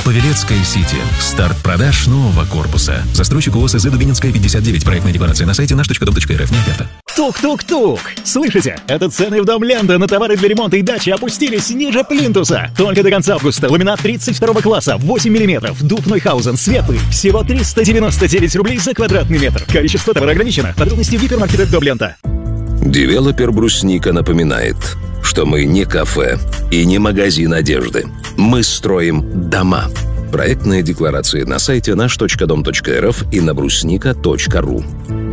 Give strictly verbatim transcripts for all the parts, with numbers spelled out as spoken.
Павелецкой Сити. Старт продаж нового корпуса. Застройщик ООО СЗ Дубининская, пятьдесят девять. Проектная декларация на сайте наш точка дом точка эр эф. Не оферта. Тук-тук-тук! Слышите? Это цены в дом Лента на товары для ремонта и дачи опустились ниже плинтуса. Только до конца августа. Ламинат тридцать второго класса, восемь миллиметров. Дуб Нойхаузен, светлый. Всего триста девяносто девять рублей за квадратный метр. Количество товара ограничено. Подробности в гипермаркетах Дом Лента. Девелопер «Брусника» напоминает, что мы не кафе и не магазин одежды. Мы строим дома. Проектные декларации на сайте наш точка дом точка эр эф и на брусника точка ру.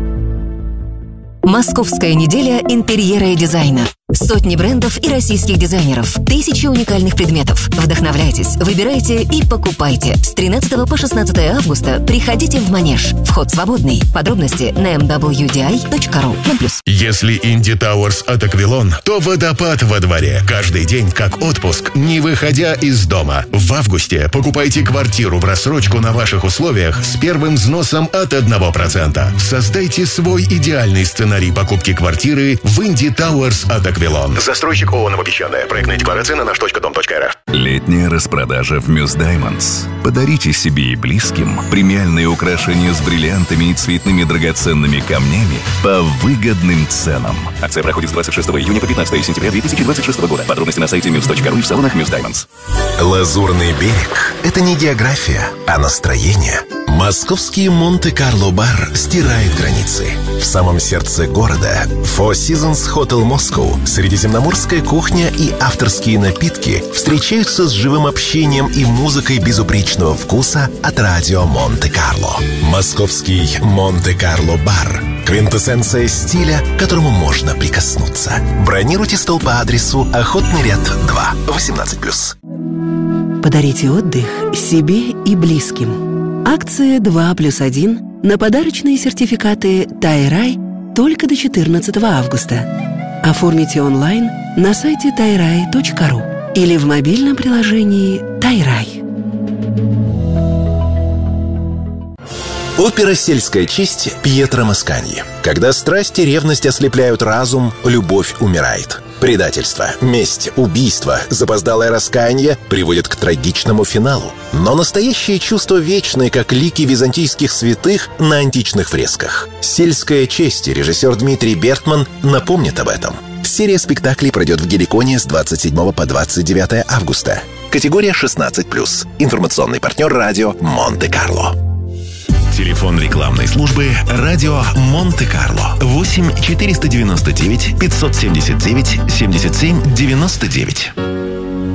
Московская неделя интерьера и дизайна. Сотни брендов и российских дизайнеров. Тысячи уникальных предметов. Вдохновляйтесь, выбирайте и покупайте. С тринадцатого по шестнадцатое августа приходите в Манеж. Вход свободный. Подробности на эм дабл ю ди ай точка ру. Если Инди Тауэрс от Аквилон, то водопад во дворе. Каждый день как отпуск, не выходя из дома. В августе покупайте квартиру в рассрочку на ваших условиях с первым взносом от одного процента. Создайте свой идеальный сценарий покупки квартиры в Инди Тауэрс от Аквилон. Застройщик ООО «Новопесчаная». Проектная декларация на наш точка дом точка эр эф. Летняя распродажа в Мюс Даймондс. Подарите себе и близким премиальные украшения с бриллиантами и цветными драгоценными камнями по выгодным ценам. Акция проходит с двадцать шестого июня по пятнадцатое сентября две тысячи двадцать шестого года. Подробности на сайте мюс точка ру и в салонах Мюс Даймондс. Лазурный берег – это не география, а настроение. Московский Монте-Карло-бар стирает границы. В самом сердце города Four Seasons Hotel Moscow средиземноморская кухня и авторские напитки встречаются с живым общением и музыкой безупречного вкуса от радио Монте-Карло. Московский Монте-Карло-бар – квинтэссенция стиля, к которому можно прикоснуться. Бронируйте стол по адресу Охотный ряд два, восемнадцать плюс. Подарите отдых себе и близким. Акция два плюс один на подарочные сертификаты «Тайрай» только до четырнадцатого августа. Оформите онлайн на сайте тайрай точка ру или в мобильном приложении «Тайрай». Опера «Сельская честь» Пьетро Масканьи. Когда страсть и ревность ослепляют разум, любовь умирает. Предательство, месть, убийство, запоздалое раскаяние приводят к трагичному финалу. Но настоящее чувство вечное, как лики византийских святых на античных фресках. «Сельская честь» и режиссер Дмитрий Бертман напомнит об этом. Серия спектаклей пройдет в Геликоне с двадцать седьмого по двадцать девятое августа. Категория шестнадцать плюс. Информационный партнер радио Монте-Карло. Телефон рекламной службы «Радио Монте-Карло» восемь четыреста девяносто девять пятьсот семьдесят девять семьдесят семь девяносто девять.